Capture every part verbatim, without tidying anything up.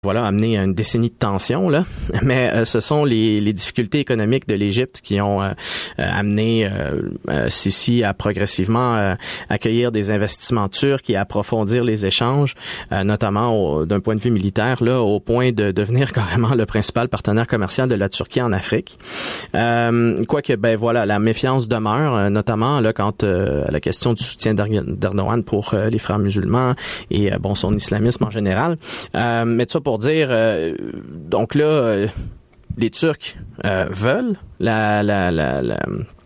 voilà, amené à une décennie de tension, là. Mais euh, ce sont les, les difficultés économiques de l'Égypte qui ont euh, amené euh, euh, Sisi à progressivement euh, accueillir des investissements turcs et approfondir les échanges, euh, notamment au, d'un point de vue militaire, là, au point de devenir carrément le principal partenaire commercial de la Turquie en Afrique. Euh, quoique, ben voilà, la méfiance demeure, euh, notamment là quant euh, à la question du soutien d'Erdogan pour euh, les frères musulmans et euh, bon son islamisme en général. Euh, mais tout ça pour Pour dire, euh, donc là, euh, les Turcs euh, veulent la, la, la, la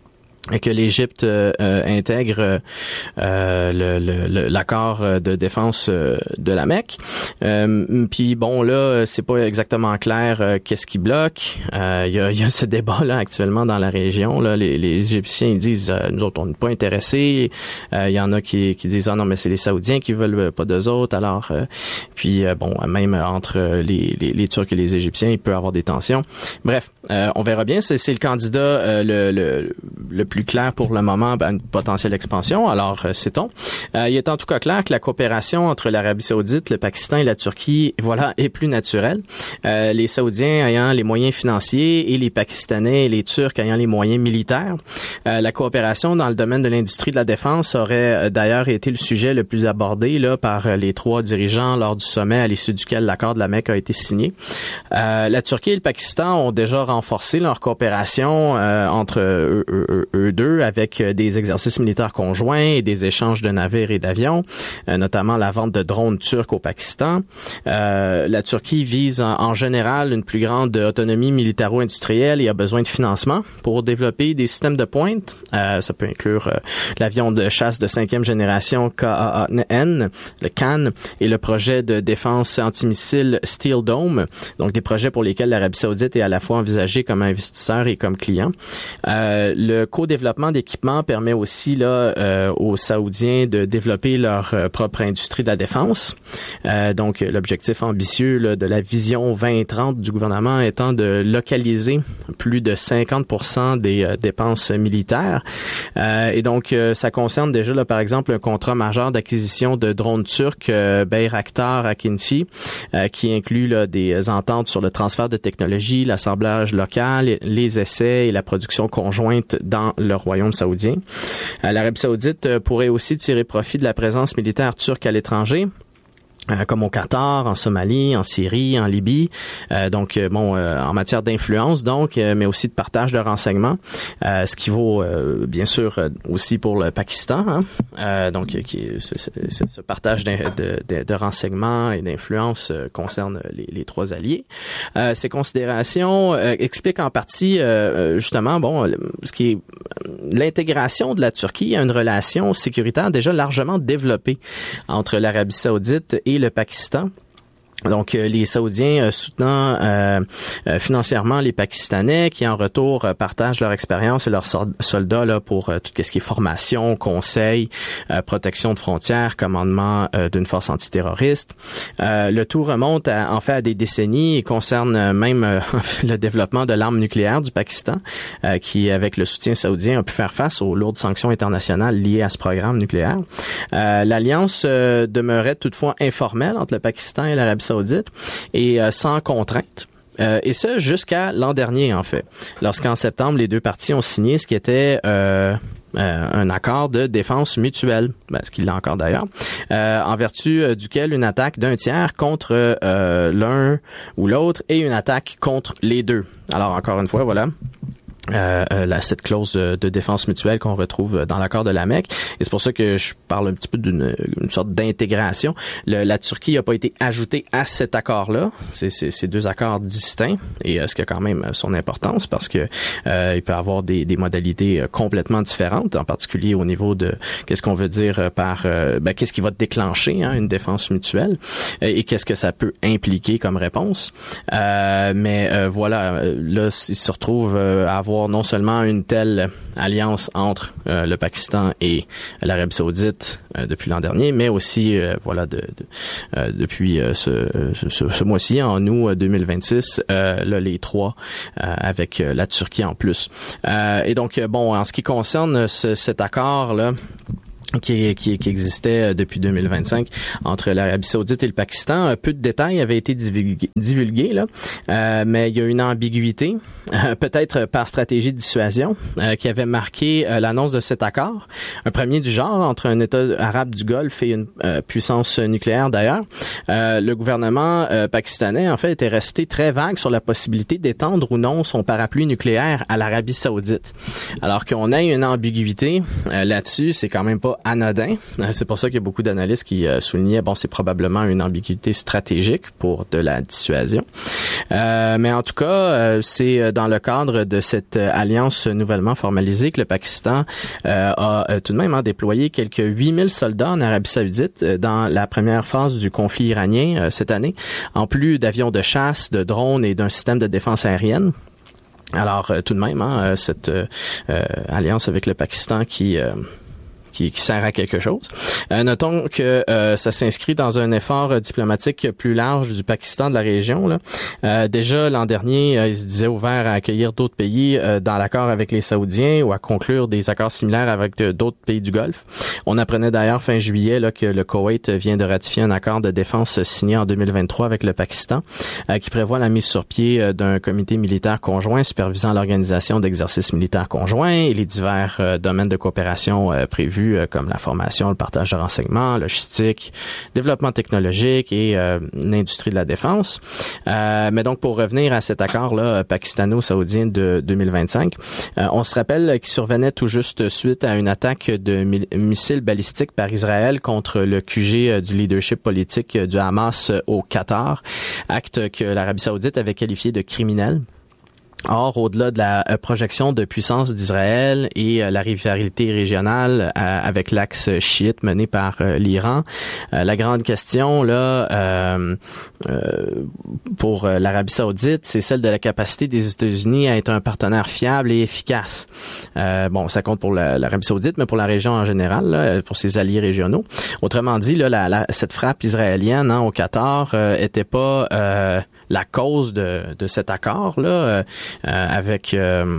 que l'Égypte euh, intègre euh, le, le, l'accord de défense de la Mecque. Euh, puis bon, là, c'est pas exactement clair euh, qu'est-ce qui bloque. Il euh, y, a, y a ce débat-là actuellement dans la région. Là, les, les Égyptiens ils disent euh, nous autres, on n'est pas intéressés. Il euh, y en a qui, qui disent ah non, mais c'est les Saoudiens qui veulent pas d'eux autres. Alors, euh, puis euh, bon, même entre les, les, les Turcs et les Égyptiens, il peut y avoir des tensions. Bref, euh, on verra bien. C'est, c'est le candidat euh, le, le, le plus plus clair pour le moment ben, une potentielle expansion. Alors, euh, sait-on. Euh, il est en tout cas clair que la coopération entre l'Arabie Saoudite, le Pakistan et la Turquie, voilà, est plus naturelle. Euh, les Saoudiens ayant les moyens financiers et les Pakistanais et les Turcs ayant les moyens militaires. Euh, la coopération dans le domaine de l'industrie de la défense aurait euh, d'ailleurs été le sujet le plus abordé là par euh, les trois dirigeants lors du sommet à l'issue duquel l'accord de la Mecque a été signé. Euh, la Turquie et le Pakistan ont déjà renforcé leur coopération euh, entre eux, eux, eux deux avec des exercices militaires conjoints et des échanges de navires et d'avions, euh, notamment la vente de drones turcs au Pakistan. Euh, la Turquie vise en, en général une plus grande autonomie militaro-industrielle et a besoin de financement pour développer des systèmes de pointe. Euh, ça peut inclure euh, l'avion de chasse de cinquième génération K A A N, le Khan, et le projet de défense antimissile Steel Dome, donc des projets pour lesquels l'Arabie Saoudite est à la fois envisagée comme investisseur et comme client. Euh, le co-développement d'équipements permet aussi là euh, aux Saoudiens de développer leur euh, propre industrie de la défense. Euh, donc l'objectif ambitieux là, de la vision vingt trente du gouvernement étant de localiser plus de cinquante pour cent des euh, dépenses militaires. Euh, et donc euh, ça concerne déjà là, par exemple un contrat majeur d'acquisition de drones turcs euh, Bayraktar Akinci euh, qui inclut là, des ententes sur le transfert de technologie, l'assemblage local, les essais et la production conjointe dans le royaume saoudien. Euh, L'Arabie saoudite euh, pourrait aussi tirer profit de la présence militaire turque à l'étranger. Euh, comme au Qatar, en Somalie, en Syrie, en Libye. Euh, donc, euh, bon, euh, en matière d'influence, donc, euh, mais aussi de partage de renseignements, euh, ce qui vaut, euh, bien sûr, euh, aussi pour le Pakistan. Hein? Euh, donc, qui, ce, ce, ce partage de, de, de renseignements et d'influence euh, concerne les, les trois alliés. Euh, ces considérations euh, expliquent en partie, euh, justement, bon, ce qui est l'intégration de la Turquie à une relation sécuritaire déjà largement développée entre l'Arabie saoudite et le Pakistan. Donc, euh, les Saoudiens euh, soutenant euh, euh, financièrement les Pakistanais qui, en retour, euh, partagent leur expérience et leurs so- soldats là pour euh, tout ce qui est formation, conseil, euh, protection de frontières, commandement euh, d'une force antiterroriste. Euh, le tout remonte à, en fait à des décennies et concerne euh, même euh, le développement de l'arme nucléaire du Pakistan euh, qui, avec le soutien saoudien, a pu faire face aux lourdes sanctions internationales liées à ce programme nucléaire. Euh, l'alliance euh, demeurait toutefois informelle entre le Pakistan et l'Arabie saoudite et euh, sans contrainte. Euh, et ça jusqu'à l'an dernier, en fait, lorsqu'en septembre, les deux parties ont signé ce qui était euh, euh, un accord de défense mutuelle, ben, ce qu'il l'a encore d'ailleurs, euh, en vertu euh, duquel une attaque d'un tiers contre euh, l'un ou l'autre et une attaque contre les deux. Alors, encore une fois, voilà. Euh, euh, cette clause de, de défense mutuelle qu'on retrouve dans l'accord de la Mecque. Et c'est pour ça que je parle un petit peu d'une une sorte d'intégration. Le, la Turquie n'a pas été ajoutée à cet accord-là. C'est, c'est, c'est deux accords distincts et euh, ce qui a quand même son importance parce que euh, il peut y avoir des, des modalités complètement différentes, en particulier au niveau de qu'est-ce qu'on veut dire par euh, ben, qu'est-ce qui va déclencher hein, une défense mutuelle et, et qu'est-ce que ça peut impliquer comme réponse. Euh, mais euh, voilà, là, il se retrouve euh, à avoir non seulement une telle alliance entre euh, le Pakistan et l'Arabie saoudite euh, depuis l'an dernier, mais aussi euh, voilà de, de, euh, depuis euh, ce, ce, ce mois-ci, en août deux mille vingt-six, euh, là, les trois euh, avec euh, la Turquie en plus. Euh, et donc, bon, en ce qui concerne ce, cet accord-là, Qui, qui, qui existait depuis deux mille vingt-cinq entre l'Arabie Saoudite et le Pakistan. Peu de détails avaient été divulgués, divulgués là, euh, mais il y a une ambiguïté, euh, peut-être par stratégie de dissuasion, euh, qui avait marqué euh, l'annonce de cet accord, un premier du genre entre un État arabe du Golfe et une euh, puissance nucléaire d'ailleurs. Euh, le gouvernement euh, pakistanais, en fait, était resté très vague sur la possibilité d'étendre ou non son parapluie nucléaire à l'Arabie Saoudite. Alors qu'on ait une ambiguïté euh, là-dessus, c'est quand même pas anodin. C'est pour ça qu'il y a beaucoup d'analystes qui euh, soulignaient, bon, c'est probablement une ambiguïté stratégique pour de la dissuasion. Euh, mais en tout cas, euh, c'est dans le cadre de cette euh, alliance nouvellement formalisée que le Pakistan euh, a euh, tout de même hein, déployé quelques huit mille soldats en Arabie Saoudite euh, dans la première phase du conflit iranien euh, cette année, en plus d'avions de chasse, de drones et d'un système de défense aérienne. Alors, euh, tout de même, hein, cette euh, euh, alliance avec le Pakistan qui... Euh, Qui, qui sert à quelque chose. Euh, notons que euh, ça s'inscrit dans un effort euh, diplomatique plus large du Pakistan de la région. Là. Euh, déjà l'an dernier, euh, il se disait ouvert à accueillir d'autres pays euh, dans l'accord avec les Saoudiens ou à conclure des accords similaires avec de, d'autres pays du Golfe. On apprenait d'ailleurs fin juillet là, que le Koweït vient de ratifier un accord de défense signé en deux mille vingt-trois avec le Pakistan euh, qui prévoit la mise sur pied euh, d'un comité militaire conjoint supervisant l'organisation d'exercices militaires conjoints et les divers euh, domaines de coopération euh, prévus comme la formation, le partage de renseignements, logistique, développement technologique et euh, l'industrie de la défense. Euh, mais donc, pour revenir à cet accord-là pakistano-saoudien de deux mille vingt-cinq, euh, on se rappelle qu'il survenait tout juste suite à une attaque de mi- missiles balistiques par Israël contre le Q G du leadership politique du Hamas au Qatar, acte que l'Arabie saoudite avait qualifié de criminel. Or, au-delà de la euh, projection de puissance d'Israël et euh, la rivalité régionale euh, avec l'axe chiite mené par euh, l'Iran, euh, la grande question là euh, euh, pour euh, l'Arabie saoudite, c'est celle de la capacité des États-Unis à être un partenaire fiable et efficace. Euh, bon, ça compte pour la, l'Arabie saoudite, mais pour la région en général, là, pour ses alliés régionaux. Autrement dit, là, la, la, cette frappe israélienne hein, au Qatar euh, était pas euh, la cause de, de cet accord là. Euh, Euh, avec euh,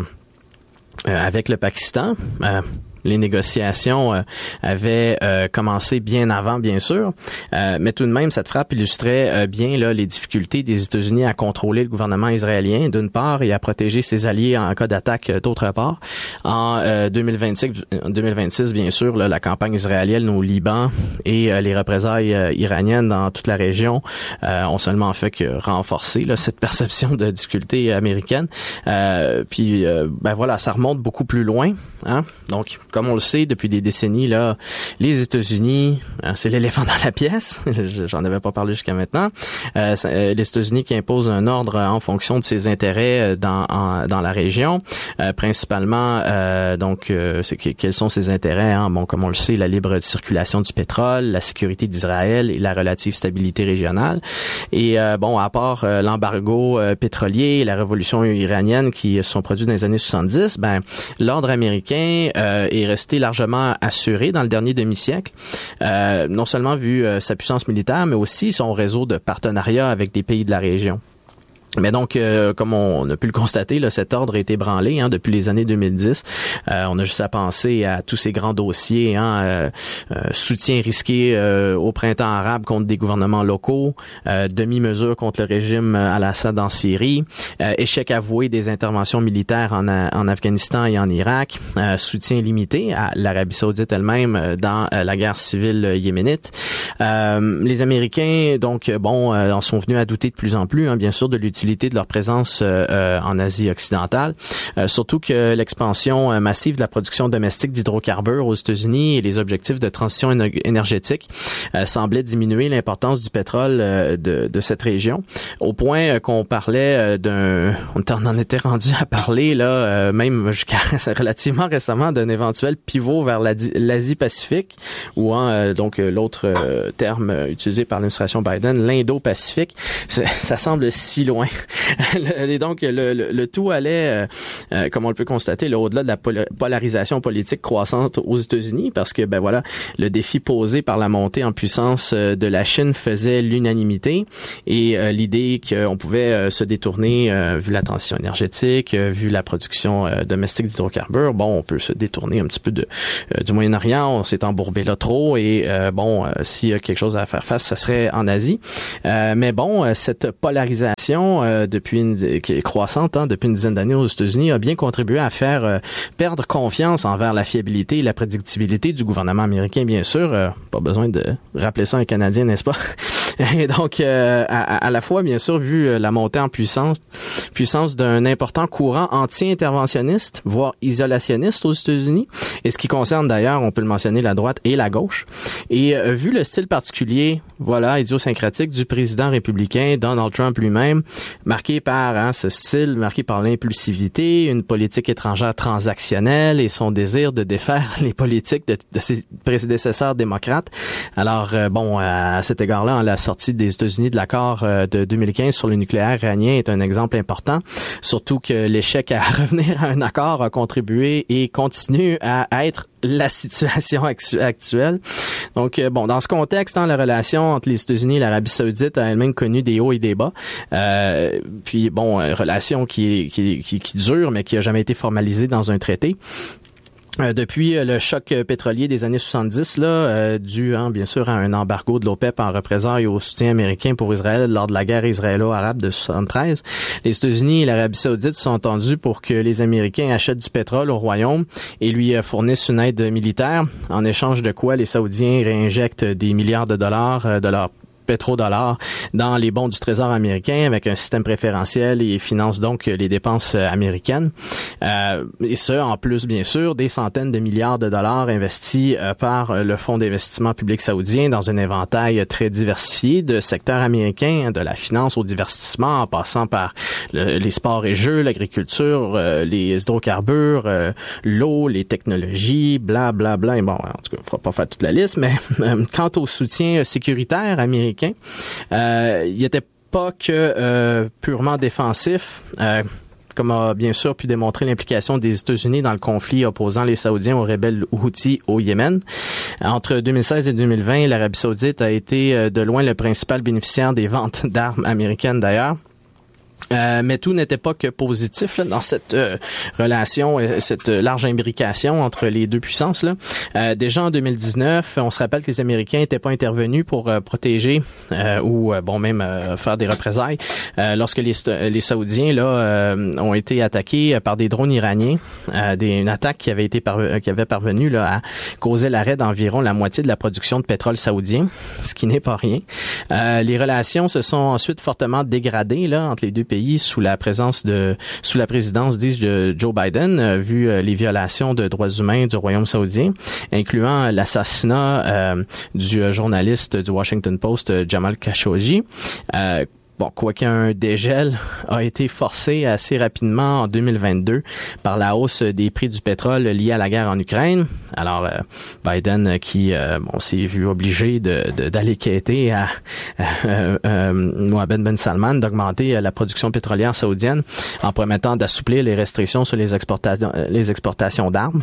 euh, avec le Pakistan. Euh, les négociations euh, avaient euh, commencé bien avant, bien sûr, euh, mais tout de même, cette frappe illustrait euh, bien là, les difficultés des États-Unis à contrôler le gouvernement israélien, d'une part, et à protéger ses alliés en cas d'attaque, euh, d'autre part. En euh, deux mille vingt-six, deux mille vingt-six, bien sûr, là, la campagne israélienne au Liban et euh, les représailles euh, iraniennes dans toute la région euh, ont seulement fait que renforcer là, cette perception de difficulté américaine. Euh, puis, euh, ben voilà, ça remonte beaucoup plus loin. Hein? Donc, comme on le sait, depuis des décennies, là, les États-Unis, hein, c'est l'éléphant dans la pièce. J'en avais pas parlé jusqu'à maintenant. Euh, les États-Unis qui imposent un ordre en fonction de ses intérêts dans en, dans la région, euh, principalement. Euh, donc, euh, c'est, quels sont ses intérêts hein? Bon, comme on le sait, la libre circulation du pétrole, la sécurité d'Israël et la relative stabilité régionale. Et euh, bon, à part euh, l'embargo euh, pétrolier, et la révolution iranienne qui se sont produits dans les années soixante-dix, ben l'ordre américain euh, est resté largement assuré dans le dernier demi-siècle, euh, non seulement vu euh, sa puissance militaire, mais aussi son réseau de partenariat avec des pays de la région. Mais donc, euh, comme on a pu le constater, là, cet ordre a été ébranlé hein, depuis les années deux mille dix. Euh, on a juste à penser à tous ces grands dossiers, hein, euh, euh, soutien risqué euh, au printemps arabe contre des gouvernements locaux, euh, demi-mesure contre le régime Al-Assad en Syrie, euh, échec avoué des interventions militaires en, en Afghanistan et en Irak, euh, soutien limité à l'Arabie saoudite elle-même dans euh, la guerre civile yéménite. Euh, les Américains, donc, bon, euh, en sont venus à douter de plus en plus, hein, bien sûr, de l'utilité de leur présence euh, en Asie occidentale, euh, surtout que l'expansion euh, massive de la production domestique d'hydrocarbures aux États-Unis et les objectifs de transition énergétique euh, semblaient diminuer l'importance du pétrole euh, de, de cette région, au point euh, qu'on parlait euh, d'un... On en était rendu à parler, là, euh, même jusqu'à relativement récemment, d'un éventuel pivot vers l'Asie-Pacifique, ou hein, euh, donc l'autre euh, terme utilisé par l'administration Biden, l'Indo-Pacifique. Ça, ça semble si loin Et donc, le, le, le tout allait, euh, comme on le peut constater, là, au-delà de la pol- polarisation politique croissante aux États-Unis, parce que, ben voilà, le défi posé par la montée en puissance de la Chine faisait l'unanimité, et euh, l'idée qu'on pouvait euh, se détourner, euh, vu la transition énergétique, euh, vu la production euh, domestique d'hydrocarbures, bon, on peut se détourner un petit peu de euh, du Moyen-Orient, on s'est embourbé là trop, et euh, bon, euh, s'il y a quelque chose à faire face, ça serait en Asie. Euh, mais bon, euh, cette polarisation euh, depuis une, qui est croissante, hein, depuis une dizaine d'années aux États-Unis, a bien contribué à faire euh, perdre confiance envers la fiabilité et la prédictibilité du gouvernement américain, bien sûr. Euh, pas besoin de rappeler ça à un Canadien, n'est-ce pas? Et donc, euh, à, à la fois, bien sûr, vu la montée en puissance, puissance d'un important courant anti-interventionniste, voire isolationniste aux États-Unis, et ce qui concerne d'ailleurs, on peut le mentionner, la droite et la gauche. Et euh, vu le style particulier, voilà, idiosyncratique du président républicain Donald Trump lui-même, marqué par hein, ce style, marqué par l'impulsivité, une politique étrangère transactionnelle et son désir de défaire les politiques de, de ses prédécesseurs démocrates. Alors, euh, bon, à cet égard-là, la sortie des États-Unis de l'accord de deux mille quinze sur le nucléaire iranien est un exemple important, surtout que l'échec à revenir à un accord a contribué et continue à être la situation actu- actuelle. Donc, bon, dans ce contexte, hein, la relation entre les États-Unis et l'Arabie Saoudite a elle-même connu des hauts et des bas. Euh, puis, bon, relation qui, qui, qui, qui dure, mais qui a jamais été formalisée dans un traité. Euh, depuis euh, le choc pétrolier des années soixante-dix, là, euh, dû hein, bien sûr à un embargo de l'OPEP en représailles au soutien américain pour Israël lors de la guerre israélo-arabe de soixante-treize, les États-Unis et l'Arabie Saoudite se sont entendus pour que les Américains achètent du pétrole au Royaume et lui euh, fournissent une aide militaire, en échange de quoi les Saoudiens réinjectent des milliards de dollars euh, de leur pétrodollars dans les bons du Trésor américain avec un système préférentiel et finance donc les dépenses américaines. Euh, et ce, en plus, bien sûr, des centaines de milliards de dollars investis euh, par le Fonds d'investissement public saoudien dans un éventail très diversifié de secteurs américains, de la finance au divertissement, en passant par le, les sports et jeux, l'agriculture, euh, les hydrocarbures, euh, l'eau, les technologies, bla bla bla. Et bon, en tout cas, on ne fera pas faire toute la liste, mais euh, quant au soutien sécuritaire américain, Euh, il n'était pas que euh, purement défensif, euh, comme a bien sûr pu démontrer l'implication des États-Unis dans le conflit opposant les Saoudiens aux rebelles Houthis au Yémen. Entre deux mille seize et deux mille vingt, l'Arabie Saoudite a été de loin le principal bénéficiaire des ventes d'armes américaines d'ailleurs. Euh, mais tout n'était pas que positif là, dans cette euh, relation, euh, cette euh, large imbrication entre les deux puissances. Là. Euh, déjà en deux mille dix-neuf, on se rappelle que les Américains n'étaient pas intervenus pour euh, protéger euh, ou euh, bon même euh, faire des représailles euh, lorsque les, les Saoudiens là euh, ont été attaqués par des drones iraniens, euh, des, une attaque qui avait été parve- qui avait parvenu là à causer l'arrêt d'environ la moitié de la production de pétrole saoudien, ce qui n'est pas rien. Euh, les relations se sont ensuite fortement dégradées là entre les deux pays sous la présence de sous la présidence dis de Joe Biden, euh, vu euh, les violations de droits humains du Royaume saoudien, incluant l'assassinat euh, du euh, journaliste du Washington Post euh, Jamal Khashoggi. Euh, Bon, quoiqu'un dégel a été forcé assez rapidement en deux mille vingt-deux par la hausse des prix du pétrole liée à la guerre en Ukraine. Alors, euh, Biden qui euh, bon, s'est vu obligé de, de, d'aller quêter à euh, euh, Mohammed Ben Salman d'augmenter la production pétrolière saoudienne en promettant d'assouplir les restrictions sur les exportations, les exportations d'armes.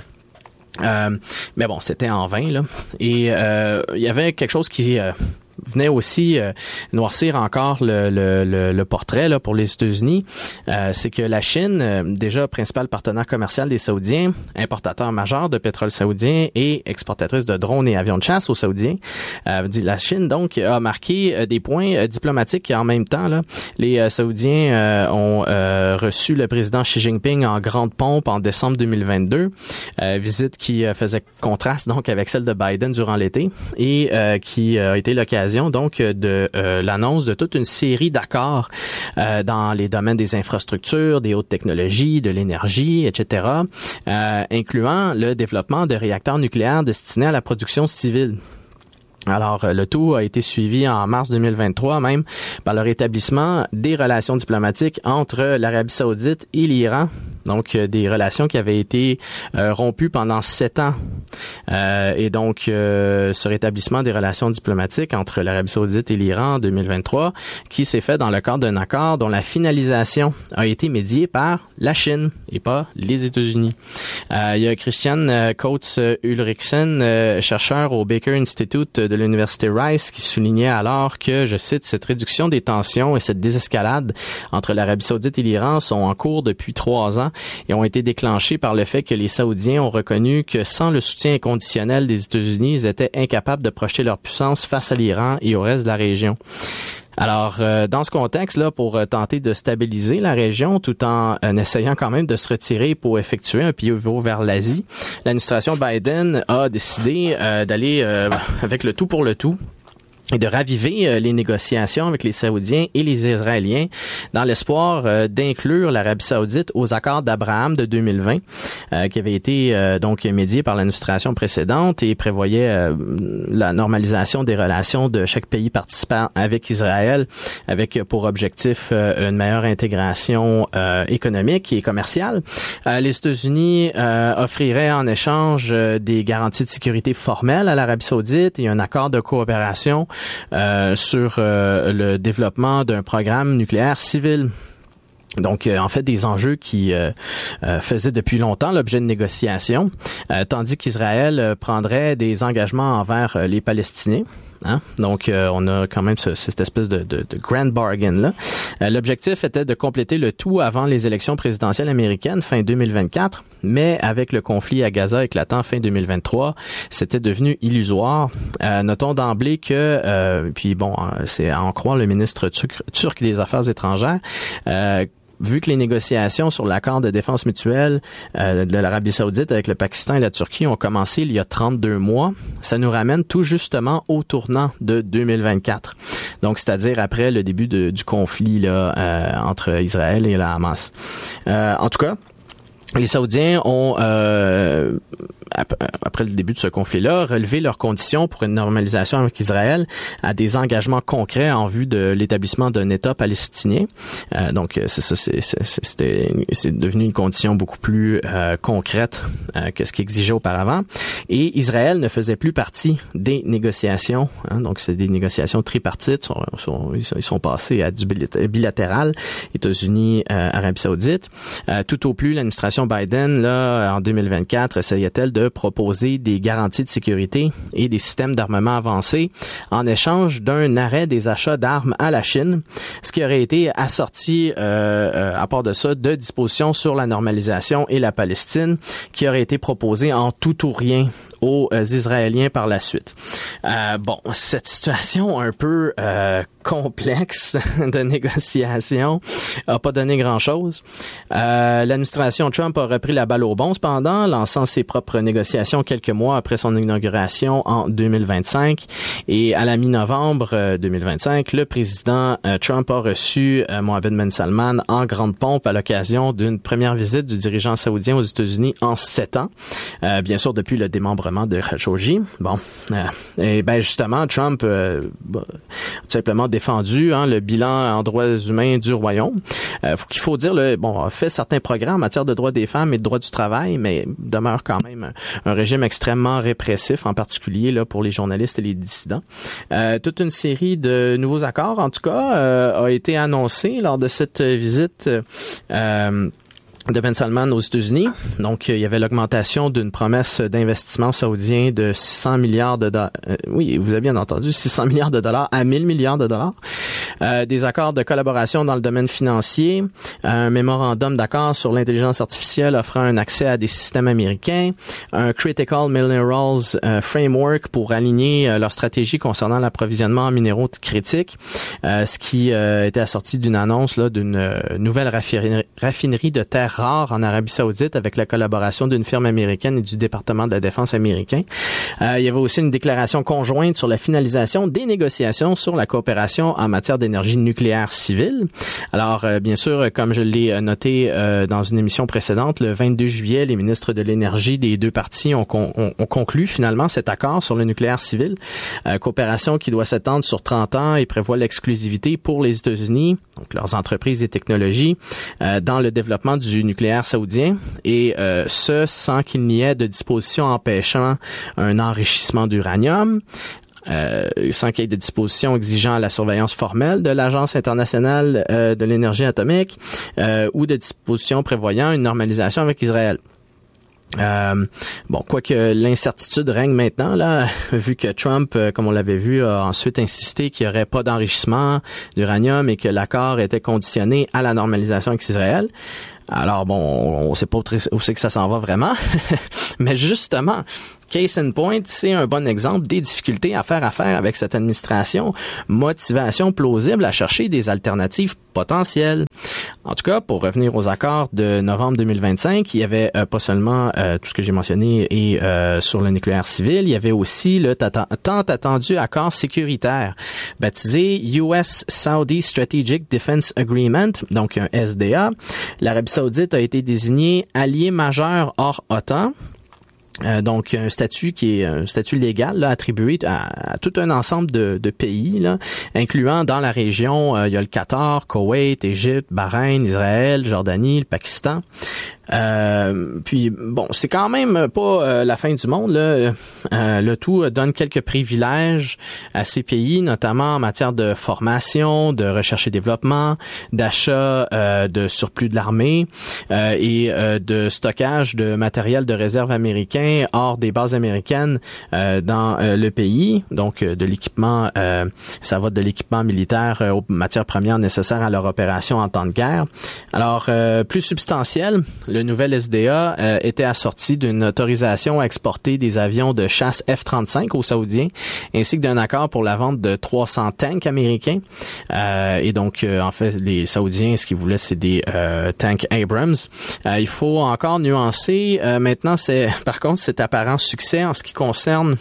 Euh, mais bon, c'était en vain, là. Et euh, il y avait quelque chose qui... Euh, venait aussi euh, noircir encore le, le, le, le portrait là, pour les États-Unis. Euh, c'est que la Chine, euh, déjà principal partenaire commercial des Saoudiens, importateur majeur de pétrole saoudien et exportatrice de drones et avions de chasse aux Saoudiens, euh, la Chine donc a marqué euh, des points euh, diplomatiques et en même temps, là, les euh, Saoudiens euh, ont euh, reçu le président Xi Jinping en grande pompe en décembre deux mille vingt-deux, euh, visite qui euh, faisait contraste donc avec celle de Biden durant l'été et euh, qui a été l'occasion donc de euh, l'annonce de toute une série d'accords euh, dans les domaines des infrastructures, des hautes technologies, de l'énergie, et cetera, euh, incluant le développement de réacteurs nucléaires destinés à la production civile. Alors, le tout a été suivi en mars deux mille vingt-trois même par le rétablissement des relations diplomatiques entre l'Arabie Saoudite et l'Iran Donc, euh, des relations qui avaient été euh, rompues pendant sept ans. Euh, et donc, euh, ce rétablissement des relations diplomatiques entre l'Arabie saoudite et l'Iran en deux mille vingt-trois, qui s'est fait dans le cadre d'un accord dont la finalisation a été médiée par la Chine et pas les États-Unis. Euh, il y a Christian euh, Coates-Ulrichsen, euh, chercheur au Baker Institute de l'Université Rice, qui soulignait alors que, je cite, cette réduction des tensions et cette désescalade entre l'Arabie saoudite et l'Iran sont en cours depuis trois ans et ont été déclenchées par le fait que les Saoudiens ont reconnu que sans le soutien inconditionnel des États-Unis, ils étaient incapables de projeter leur puissance face à l'Iran et au reste de la région. Alors, euh, dans ce contexte-là, pour euh, tenter de stabiliser la région tout en euh, essayant quand même de se retirer pour effectuer un pivot vers l'Asie, l'administration Biden a décidé euh, d'aller euh, avec le tout pour le tout et de raviver euh, les négociations avec les Saoudiens et les Israéliens dans l'espoir euh, d'inclure l'Arabie saoudite aux accords d'Abraham de deux mille vingt, euh, qui avaient été euh, donc médiés par l'administration précédente et prévoyaient euh, la normalisation des relations de chaque pays participant avec Israël, avec pour objectif euh, une meilleure intégration euh, économique et commerciale. Euh, les États-Unis euh, offriraient en échange euh, des garanties de sécurité formelles à l'Arabie saoudite et un accord de coopération Euh, sur euh, le développement d'un programme nucléaire civil. Donc, euh, en fait, des enjeux qui euh, euh, faisaient depuis longtemps l'objet de négociations, euh, tandis qu'Israël euh, prendrait des engagements envers euh, les Palestiniens. Hein? Donc, euh, on a quand même ce, cette espèce de, de, de grand bargain-là. Euh, l'objectif était de compléter le tout avant les élections présidentielles américaines, fin deux mille vingt-quatre, mais avec le conflit à Gaza éclatant fin deux mille vingt-trois, c'était devenu illusoire. Euh, notons d'emblée que, euh, puis bon, c'est à en croire le ministre turc, turc des Affaires étrangères, euh, vu que les négociations sur l'accord de défense mutuelle euh, de l'Arabie saoudite avec le Pakistan et la Turquie ont commencé il y a trente-deux mois, ça nous ramène tout justement au tournant de deux mille vingt-quatre. Donc, c'est-à-dire après le début de, du conflit là euh, entre Israël et la Hamas. Euh, en tout cas, les Saoudiens ont, euh, après le début de ce conflit-là, relevé leurs conditions pour une normalisation avec Israël à des engagements concrets en vue de l'établissement d'un État palestinien. Euh, donc, c'est ça, c'est, c'est, c'était, c'est devenu une condition beaucoup plus euh, concrète euh, que ce qui exigeait auparavant. Et Israël ne faisait plus partie des négociations. Hein, donc, c'est des négociations tripartites. Sont, sont, ils sont passés à du bilatéral, États-Unis, euh, Arabie saoudite. Euh, tout au plus, l'administration Biden, là, en deux mille vingt-quatre, essayait-elle de proposer des garanties de sécurité et des systèmes d'armement avancés en échange d'un arrêt des achats d'armes à la Chine, ce qui aurait été assorti, euh, à part de ça, de dispositions sur la normalisation et la Palestine, qui auraient été proposées en tout ou rien aux euh, Israéliens par la suite. Euh, bon, cette situation un peu euh, complexe de négociation a pas donné grand-chose. Euh, l'administration Trump a repris la balle au bon, cependant, lançant ses propres négociations quelques mois après son inauguration en deux mille vingt-cinq. Et à la mi-novembre euh, deux mille vingt-cinq, le président euh, Trump a reçu euh, Mohammed bin Salman en grande pompe à l'occasion d'une première visite du dirigeant saoudien aux États-Unis en sept ans. Euh, bien sûr, depuis le démembrement de Khashoggi. Bon, euh, et ben justement, Trump euh, bah, tout simplement défendu hein, le bilan en droits humains du royaume. Euh, faut qu'il faut dire, le, bon, a fait certains progrès en matière de droits des femmes et de droits du travail, mais demeure quand même un, un régime extrêmement répressif, en particulier là pour les journalistes et les dissidents. Euh, toute une série de nouveaux accords, en tout cas, euh, a été annoncée lors de cette visite. Euh, de bin Salman aux États-Unis. Donc, il y avait l'augmentation d'une promesse d'investissement saoudien de six cents milliards de dollars. Euh, oui, vous avez bien entendu, six cents milliards de dollars à mille milliards de dollars. Euh, des accords de collaboration dans le domaine financier, un mémorandum d'accord sur l'intelligence artificielle offrant un accès à des systèmes américains, un Critical Minerals euh, Framework pour aligner euh, leur stratégie concernant l'approvisionnement en minéraux critiques, euh, ce qui euh, était assorti d'une annonce là d'une euh, nouvelle raffinerie, raffinerie de terre rare en Arabie saoudite avec la collaboration d'une firme américaine et du département de la défense américain. Euh, il y avait aussi une déclaration conjointe sur la finalisation des négociations sur la coopération en matière d'énergie nucléaire civile. Alors, euh, bien sûr, comme je l'ai noté euh, dans une émission précédente, le vingt-deux juillet, les ministres de l'énergie des deux parties ont, con, ont, ont conclu finalement cet accord sur le nucléaire civil, euh, coopération qui doit s'étendre sur trente ans et prévoit l'exclusivité pour les États-Unis, donc leurs entreprises et technologies, euh, dans le développement du du nucléaire saoudien, et euh, ce sans qu'il n'y ait de disposition empêchant un enrichissement d'uranium. Euh, sans qu'il y ait de dispositions exigeant la surveillance formelle de l'Agence internationale euh, de l'énergie atomique euh, ou de dispositions prévoyant une normalisation avec Israël. Euh, bon, quoique l'incertitude règne maintenant, là, vu que Trump, euh, comme on l'avait vu, a ensuite insisté qu'il n'y aurait pas d'enrichissement d'uranium et que l'accord était conditionné à la normalisation avec Israël. Alors bon, on ne sait pas où c'est que ça s'en va vraiment, mais justement, case in point, c'est un bon exemple des difficultés à faire affaire avec cette administration, motivation plausible à chercher des alternatives potentielles. En tout cas, pour revenir aux accords de novembre deux mille vingt-cinq, il y avait euh, pas seulement euh, tout ce que j'ai mentionné et euh, sur le nucléaire civil, il y avait aussi le tant attendu accord sécuritaire, baptisé U S Saudi Strategic Defense Agreement, donc un S D A. L'Arabie saoudite a été désignée allié majeur hors OTAN. Euh, donc un statut qui est un statut légal là, attribué à, à tout un ensemble de, de pays, là, incluant dans la région, euh, il y a le Qatar, Koweït, Égypte, Bahreïn, Israël, Jordanie, le Pakistan. Euh, puis bon, c'est quand même pas euh, la fin du monde là. Euh, le tout donne quelques privilèges à ces pays, notamment en matière de formation, de recherche et développement, d'achat euh, de surplus de l'armée euh, et euh, de stockage de matériel de réserve américain hors des bases américaines euh, dans euh, le pays. Donc euh, de l'équipement, euh, ça va de l'équipement militaire euh, aux matières premières nécessaires à leur opération en temps de guerre. Alors euh, plus substantiel, le nouvel S D A euh, était assorti d'une autorisation à exporter des avions de chasse F trente-cinq aux Saoudiens, ainsi que d'un accord pour la vente de trois cents tanks américains. Euh, et donc, euh, en fait, les Saoudiens, ce qu'ils voulaient, c'est des euh, tanks Abrams. Euh, il faut encore nuancer. Euh, maintenant, c'est par contre, cet apparent succès en ce qui concerne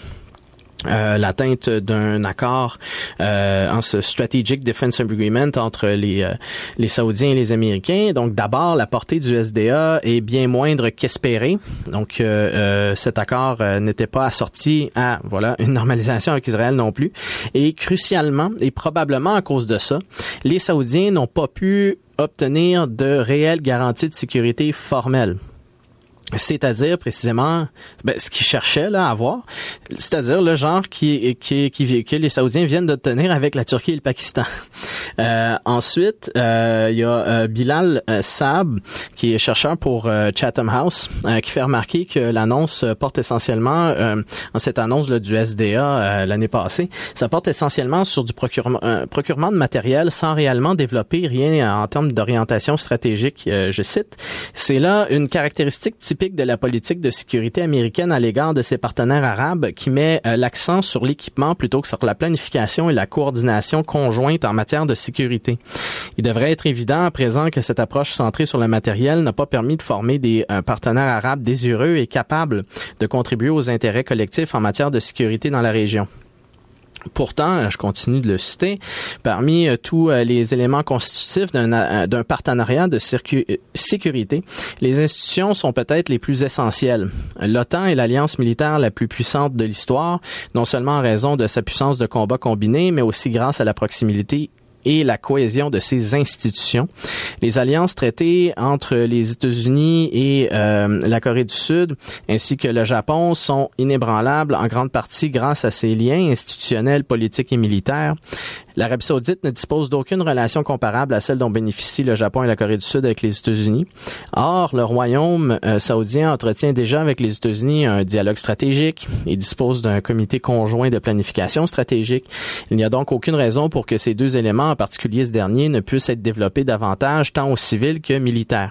Euh, l'atteinte d'un accord euh, en ce Strategic Defense Agreement entre les euh, les Saoudiens et les Américains. Donc d'abord, la portée du S D A est bien moindre qu'espéré. Donc euh, euh, cet accord euh, n'était pas assorti à voilà une normalisation avec Israël non plus. Et crucialement, et probablement à cause de ça, les Saoudiens n'ont pas pu obtenir de réelles garanties de sécurité formelles. C'est-à-dire précisément ben, ce qu'ils cherchaient là à avoir, c'est-à-dire le genre qui, qui, qui, que les Saoudiens viennent d'obtenir avec la Turquie et le Pakistan. Euh, ensuite, euh, il y a euh, Bilal euh, Saab, qui est chercheur pour euh, Chatham House, euh, qui fait remarquer que l'annonce porte essentiellement, euh, en cette annonce là, du S D A euh, l'année passée, ça porte essentiellement sur du procurement, euh, procurement de matériel sans réellement développer rien en termes d'orientation stratégique. Euh, je cite, c'est là une caractéristique typique de la politique de sécurité américaine à l'égard de ses partenaires arabes qui met euh, l'accent sur l'équipement plutôt que sur la planification et la coordination conjointe en matière de sécurité. Il devrait être évident à présent que cette approche centrée sur le matériel n'a pas permis de former des euh, partenaires arabes désireux et capables de contribuer aux intérêts collectifs en matière de sécurité dans la région. Pourtant, je continue de le citer, parmi euh, tous euh, les éléments constitutifs d'un, euh, d'un partenariat de circu- sécurité, les institutions sont peut-être les plus essentielles. L'OTAN est l'alliance militaire la plus puissante de l'histoire, non seulement en raison de sa puissance de combat combinée, mais aussi grâce à la proximité et la cohésion de ses institutions. Les alliances traitées entre les États-Unis et euh, la Corée du Sud, ainsi que le Japon, sont inébranlables en grande partie grâce à ces liens institutionnels, politiques et militaires. L'Arabie saoudite ne dispose d'aucune relation comparable à celle dont bénéficient le Japon et la Corée du Sud avec les États-Unis. Or, le royaume euh, saoudien entretient déjà avec les États-Unis un dialogue stratégique et dispose d'un comité conjoint de planification stratégique. Il n'y a donc aucune raison pour que ces deux éléments, en particulier ce dernier, ne puissent être développés davantage tant au civil que militaire.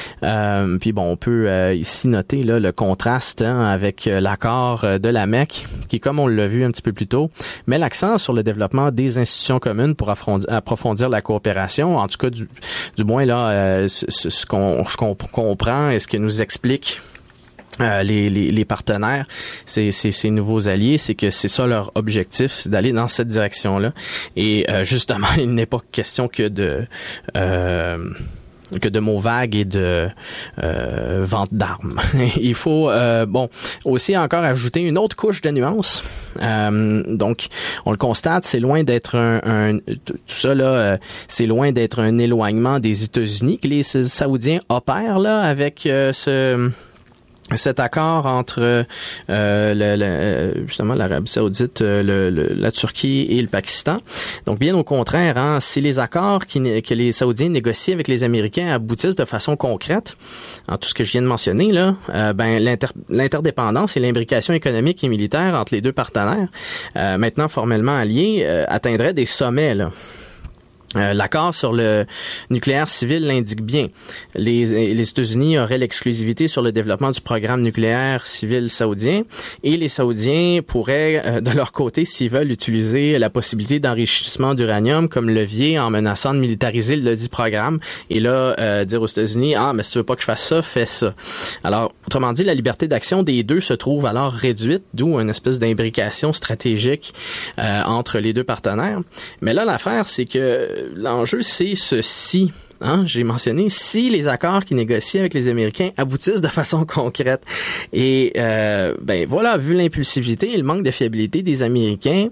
Euh, puis bon, on peut euh, ici noter là, le contraste hein, avec euh, l'accord euh, de la Mecque, qui, comme on l'a vu un petit peu plus tôt, met l'accent sur le développement des institutions communes pour approfondir la coopération. En tout cas, du, du moins là, euh, ce, ce, qu'on, ce qu'on comprend et ce que nous explique Euh, les, les, les partenaires, ces, ces, ces nouveaux alliés, c'est que c'est ça leur objectif, c'est d'aller dans cette direction-là. Et euh, justement, il n'est pas question que de... Euh, que de mots vagues et de euh, vente d'armes. Il faut euh, bon aussi encore ajouter une autre couche de nuances. Euh, donc, on le constate, c'est loin d'être un, un tout ça là, euh, c'est loin d'être un éloignement des États-Unis que les Saoudiens opèrent là avec euh, ce cet accord entre euh, le, le, justement l'Arabie Saoudite, le, le, la Turquie et le Pakistan. Donc bien au contraire, hein, si les accords qui, que les Saoudiens négocient avec les Américains aboutissent de façon concrète, en tout ce que je viens de mentionner là, euh, ben l'inter, l'interdépendance et l'imbrication économique et militaire entre les deux partenaires, euh, maintenant formellement alliés, euh, atteindrait des sommets là. Euh, l'accord sur le nucléaire civil l'indique bien. Les, les États-Unis auraient l'exclusivité sur le développement du programme nucléaire civil saoudien et les Saoudiens pourraient, euh, de leur côté, s'ils veulent, utiliser la possibilité d'enrichissement d'uranium comme levier en menaçant de militariser le dit programme et là, euh, dire aux États-Unis « Ah, mais si tu veux pas que je fasse ça, fais ça ». Alors, autrement dit, la liberté d'action des deux se trouve alors réduite, d'où une espèce d'imbrication stratégique euh, entre les deux partenaires. Mais là, l'affaire, c'est que l'enjeu, c'est ceci. Hein, j'ai mentionné si les accords qui négocient avec les Américains aboutissent de façon concrète. Et euh, ben voilà, vu l'impulsivité et le manque de fiabilité des Américains,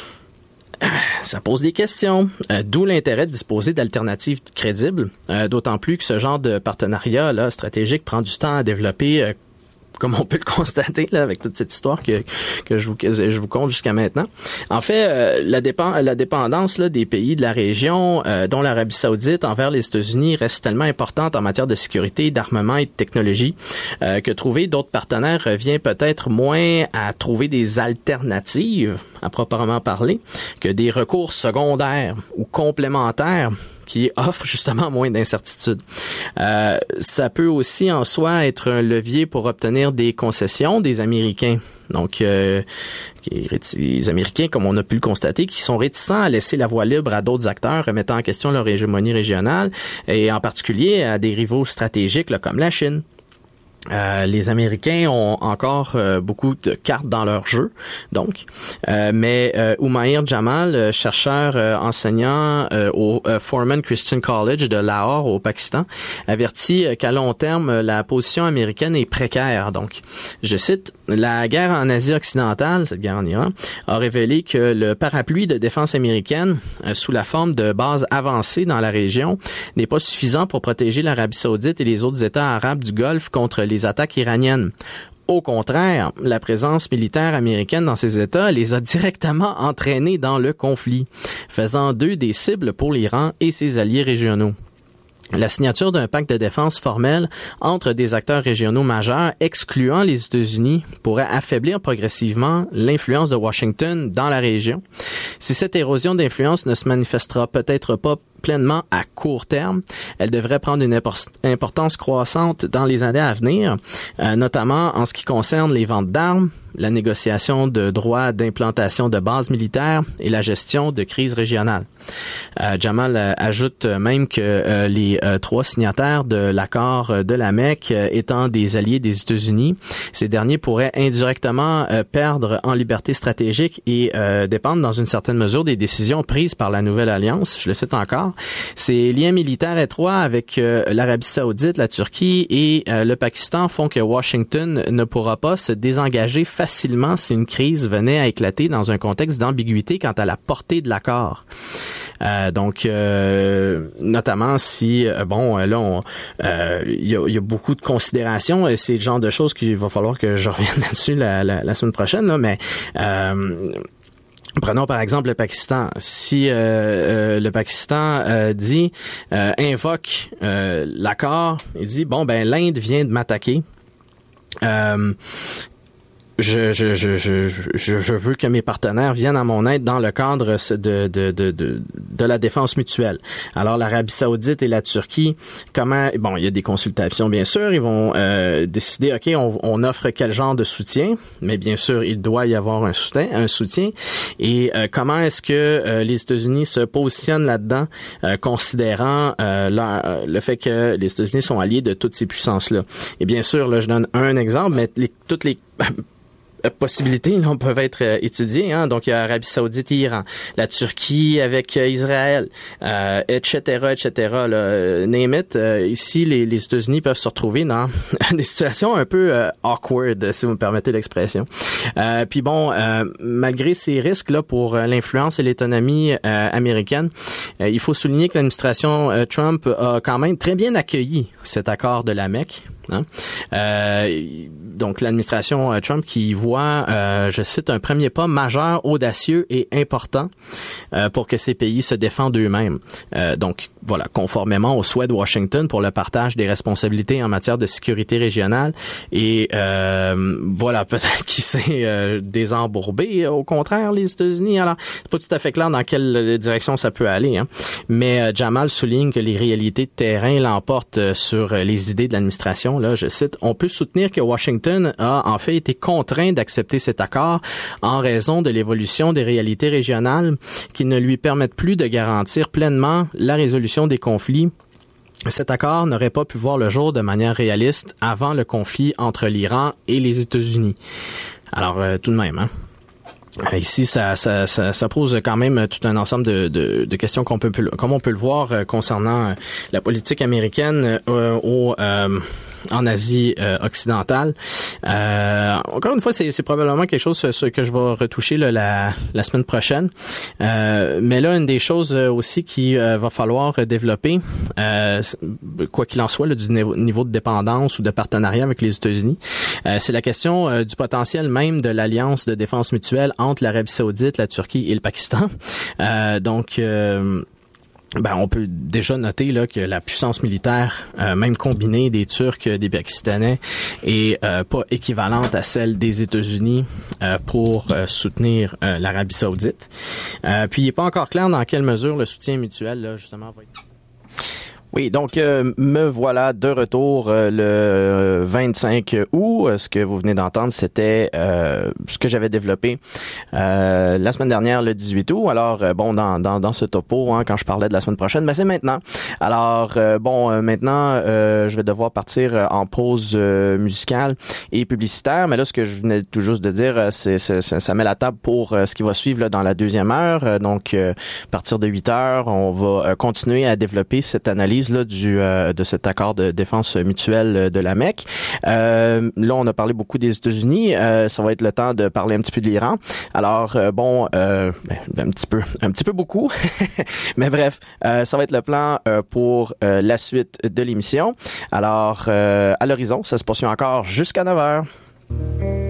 ça pose des questions. Euh, d'où l'intérêt de disposer d'alternatives crédibles. Euh, d'autant plus que ce genre de partenariat là stratégique prend du temps à développer. Euh, comme on peut le constater là avec toute cette histoire que que je vous que je vous conte jusqu'à maintenant. En fait, euh, la dépend la dépendance là des pays de la région, euh, dont l'Arabie Saoudite envers les États-Unis reste tellement importante en matière de sécurité, d'armement et de technologie euh, que trouver d'autres partenaires revient peut-être moins à trouver des alternatives à proprement parler que des recours secondaires ou complémentaires qui offre justement moins d'incertitudes. Euh, ça peut aussi en soi être un levier pour obtenir des concessions des Américains. Donc, euh, les Américains, comme on a pu le constater, qui sont réticents à laisser la voie libre à d'autres acteurs remettant en question leur hégémonie régionale et en particulier à des rivaux stratégiques là, comme la Chine. Euh, les Américains ont encore euh, beaucoup de cartes dans leur jeu, donc. Euh, mais euh, Umair Jamal, chercheur euh, enseignant euh, au euh, Foreman Christian College de Lahore au Pakistan, avertit euh, qu'à long terme, la position américaine est précaire. Donc, je cite, « La guerre en Asie occidentale, cette guerre en Iran, a révélé que le parapluie de défense américaine, euh, sous la forme de bases avancées dans la région, n'est pas suffisant pour protéger l'Arabie Saoudite et les autres États arabes du Golfe contre les attaques iraniennes. Au contraire, la présence militaire américaine dans ces États les a directement entraînés dans le conflit, faisant d'eux des cibles pour l'Iran et ses alliés régionaux. La signature d'un pacte de défense formel entre des acteurs régionaux majeurs, excluant les États-Unis, pourrait affaiblir progressivement l'influence de Washington dans la région. Si cette érosion d'influence ne se manifestera peut-être pas pleinement à court terme, elle devrait prendre une importance croissante dans les années à venir, euh, notamment en ce qui concerne les ventes d'armes, la négociation de droits d'implantation de bases militaires et la gestion de crises régionales. Euh, Jamal euh, ajoute même que euh, les euh, trois signataires de l'accord de la Mecque euh, étant des alliés des États-Unis, ces derniers pourraient indirectement euh, perdre en liberté stratégique et euh, dépendre dans une certaine mesure des décisions prises par la nouvelle alliance. Je le cite encore. Ces liens militaires étroits avec euh, l'Arabie Saoudite, la Turquie et euh, le Pakistan font que Washington ne pourra pas se désengager facilement si une crise venait à éclater dans un contexte d'ambiguïté quant à la portée de l'accord. Euh, donc, euh, notamment si, euh, bon, là, on, euh, il y a, il y a beaucoup de considérations et c'est le genre de choses qu'il va falloir que je revienne là-dessus la, la, la semaine prochaine, là, mais euh, prenons par exemple le Pakistan. Si euh, euh, le Pakistan euh, dit, euh, invoque euh, l'accord, il dit, bon, ben l'Inde vient de m'attaquer. Euh, Je, je, je, je, je, je veux que mes partenaires viennent à mon aide dans le cadre de, de, de, de, de la défense mutuelle. Alors, l'Arabie Saoudite et la Turquie, comment, bon, il y a des consultations, bien sûr, ils vont euh, décider, OK, on, on offre quel genre de soutien, mais bien sûr, il doit y avoir un soutien, un soutien. Et euh, comment est-ce que euh, les États-Unis se positionnent là-dedans, euh, considérant euh, leur, le fait que les États-Unis sont alliés de toutes ces puissances-là. Et bien sûr, là, je donne un exemple, mais les, toutes les possibilités là, peuvent être euh, étudiées. Hein. Donc, il y a Arabie Saoudite et Iran, la Turquie avec euh, Israël, euh, et cetera, et cetera. Là, name it. Euh, ici, les, les États-Unis peuvent se retrouver dans des situations un peu euh, awkward, si vous me permettez l'expression. Euh, puis bon, euh, malgré ces risques là pour euh, l'influence et l'autonomie euh, américaine, euh, il faut souligner que l'administration euh, Trump a quand même très bien accueilli cet accord de la Mecque. Hein? Euh, donc, l'administration euh, Trump qui voit, euh, je cite, un premier pas majeur, audacieux et important euh, pour que ces pays se défendent eux-mêmes. Euh, donc, voilà, conformément aux souhaits de Washington pour le partage des responsabilités en matière de sécurité régionale. Et euh, voilà, peut-être qu'il s'est euh, désembourbé. Au contraire, les États-Unis, alors, c'est pas tout à fait clair dans quelle direction ça peut aller. Hein? Mais euh, Jamal souligne que les réalités de terrain l'emportent euh, sur euh, les idées de l'administration. Là, je cite, on peut soutenir que Washington a en fait été contraint d'accepter cet accord en raison de l'évolution des réalités régionales qui ne lui permettent plus de garantir pleinement la résolution des conflits. Cet accord n'aurait pas pu voir le jour de manière réaliste avant le conflit entre l'Iran et les États-Unis. Alors, euh, tout de même, hein. Ici, ça, ça, ça, ça pose quand même tout un ensemble de, de, de questions qu'on peut, comme on peut le voir euh, concernant euh, la politique américaine euh, au euh, en Asie euh, occidentale. Euh, encore une fois, c'est, c'est probablement quelque chose ce, ce que je vais retoucher là, la, la semaine prochaine. Euh, mais là, une des choses aussi qu'il euh, va falloir développer, euh, quoi qu'il en soit, là, du niveau de dépendance ou de partenariat avec les États-Unis, euh, c'est la question euh, du potentiel même de l'alliance de défense mutuelle entre l'Arabie Saoudite, la Turquie et le Pakistan. Euh, donc... Euh, Ben, on peut déjà noter là que la puissance militaire, euh, même combinée des Turcs, des Pakistanais, est euh, pas équivalente à celle des États-Unis euh, pour euh, soutenir euh, l'Arabie Saoudite. Euh, puis, il n'est pas encore clair dans quelle mesure le soutien mutuel, là, justement, va être... Oui, donc euh, me voilà de retour euh, le vingt-cinq août. Ce que vous venez d'entendre, c'était euh, ce que j'avais développé euh, la semaine dernière, le dix-huit août. Alors, euh, bon, dans, dans, dans ce topo, hein, quand je parlais de la semaine prochaine, ben c'est maintenant. Alors, euh, bon, euh, maintenant, euh, je vais devoir partir en pause euh, musicale et publicitaire. Mais là, ce que je venais tout juste de dire, c'est, c'est, c'est ça met la table pour euh, ce qui va suivre là, dans la deuxième heure. Euh, donc, euh, à partir de huit heures, on va euh, continuer à développer cette analyse là du euh, de cet accord de défense mutuelle de la Mecque. Euh, là, on a parlé beaucoup des États-Unis. Euh, ça va être le temps de parler un petit peu de l'Iran. Alors euh, bon, euh, ben, un petit peu, un petit peu beaucoup, mais bref, euh, ça va être le plan euh, pour euh, la suite de l'émission. Alors euh, à l'horizon, ça se poursuit encore jusqu'à neuf heures.